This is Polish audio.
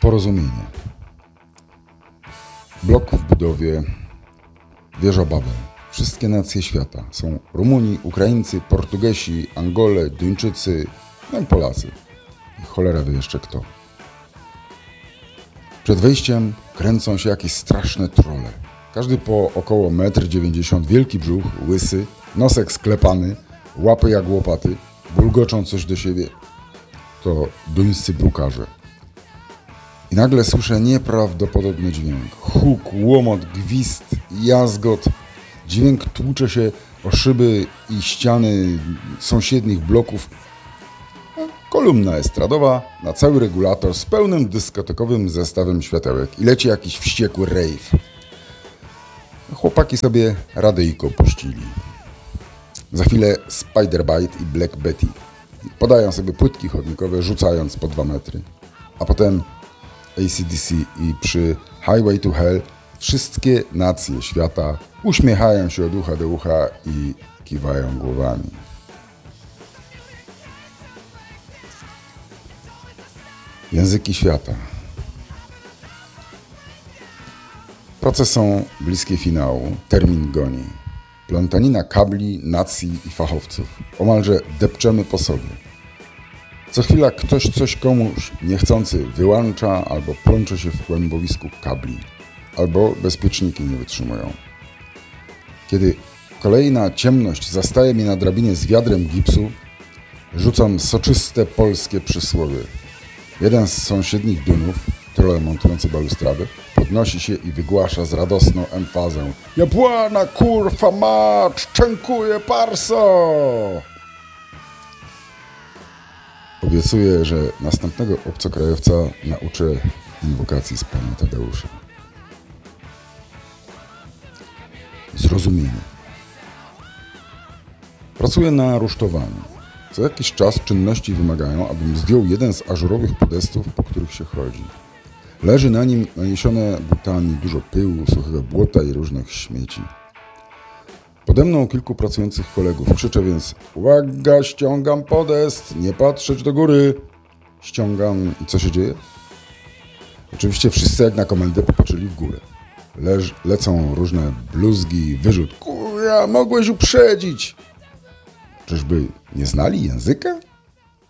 Porozumienie. Blok w budowie, wieża Babel. Wszystkie nacje świata. Są Rumuni, Ukraińcy, Portugesi, Angole, Duńczycy, no i Polacy. I cholera wie jeszcze kto. Przed wejściem kręcą się jakieś straszne trolle. Każdy po około 1,90 m, wielki brzuch, łysy, nosek sklepany, łapy jak łopaty, bulgoczą coś do siebie. To duńscy brukarze. I nagle słyszę nieprawdopodobny dźwięk. Huk, łomot, gwizd, jazgot. Dźwięk tłucze się o szyby i ściany sąsiednich bloków. Kolumna estradowa na cały regulator z pełnym dyskotekowym zestawem światełek. I leci jakiś wściekły rave. Chłopaki sobie radyjko puścili. Za chwilę Spider-Bite i Black Betty. Podają sobie płytki chodnikowe, rzucając po 2 metry. A potem AC/DC i przy Highway to Hell wszystkie nacje świata uśmiechają się od ucha do ucha i kiwają głowami. Języki świata. Prace są bliskie finału, termin goni. Plątanina kabli, nacji i fachowców. Omalże depczemy po sobie. Co chwila ktoś coś komuś niechcący wyłącza albo plącze się w kłębowisku kabli. Albo bezpieczniki nie wytrzymują. Kiedy kolejna ciemność zastaje mnie na drabinie z wiadrem gipsu, rzucam soczyste polskie przysłowie. Jeden z sąsiednich dunów, trolle montujący balustradę, podnosi się i wygłasza z radosną emfazą: Jabłana kurwa mać, czękuje parso! Obiecuję, że następnego obcokrajowca nauczę inwokacji z pana Tadeusza. Zrozumienie. Pracuję na rusztowaniu. Co jakiś czas czynności wymagają, abym zdjął jeden z ażurowych podestów, po których się chodzi. Leży na nim naniesione butami dużo pyłu, suchego błota i różnych śmieci. Pode mną kilku pracujących kolegów. Krzyczę więc: uwaga, ściągam podest, nie patrzeć do góry. Ściągam i co się dzieje? Oczywiście wszyscy jak na komendę popatrzyli w górę. Lecą różne bluzgi, wyrzut. Kurwa, mogłeś uprzedzić. Czyżby nie znali języka?